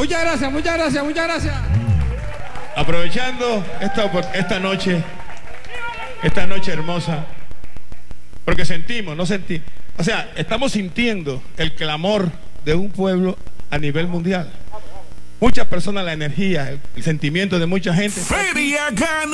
Muchas gracias, muchas gracias, muchas gracias. Aprovechando esta noche hermosa, porque o sea, estamos sintiendo el clamor de un pueblo a nivel mundial. Muchas personas, la energía, el sentimiento de mucha gente. Feria Gana.